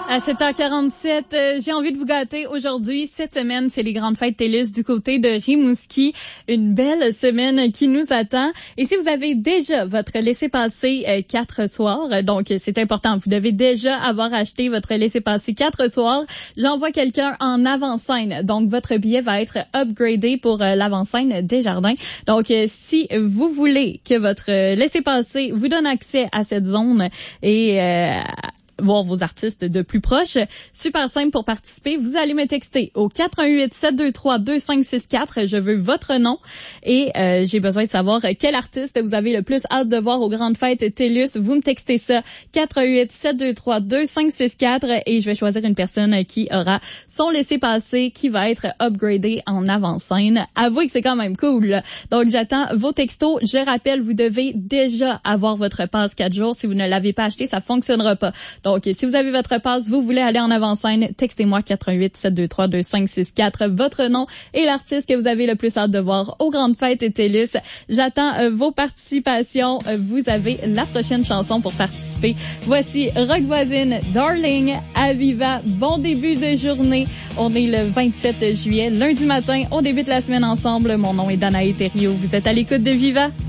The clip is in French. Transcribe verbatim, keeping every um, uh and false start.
À sept heures quarante-sept, euh, j'ai envie de vous gâter aujourd'hui. Cette semaine, c'est les grandes fêtes TELUS du côté de Rimouski. Une belle semaine qui nous attend. Et si vous avez déjà votre laissez-passer euh, quatre soirs, euh, donc c'est important, vous devez déjà avoir acheté votre laissez-passer quatre soirs, j'envoie quelqu'un en avant-scène. Donc, votre billet va être upgradé pour euh, l'avant-scène Desjardins. Donc, euh, si vous voulez que votre euh, laissez-passer vous donne accès à cette zone et... Euh, voir vos artistes de plus proches. Super simple pour participer. Vous allez me texter au quatre un huit, sept deux trois, deux cinq six quatre. Je veux votre nom et euh, j'ai besoin de savoir quel artiste vous avez le plus hâte de voir aux grandes fêtes TELUS. Vous me textez ça, quatre un huit, sept deux trois, deux cinq six quatre et je vais choisir une personne qui aura son laissez-passer qui va être upgradé en avant-scène. Avouez que c'est quand même cool. Donc, j'attends vos textos. Je rappelle, vous devez déjà avoir votre passe quatre jours. Si vous ne l'avez pas acheté, ça fonctionnera pas. Donc, si vous avez votre passe, vous voulez aller en avant-scène, textez-moi quatre un huit, sept deux trois, deux cinq six quatre, votre nom et l'artiste que vous avez le plus hâte de voir aux grandes fêtes TELUS. J'attends euh, vos participations. Euh, vous avez la prochaine chanson pour participer. Voici Rock Voisine, Darling, Aviva. Bon début de journée. On est le vingt-sept juillet, lundi matin. On débute la semaine ensemble. Mon nom est Danae Thériault. Vous êtes à l'écoute de Viva.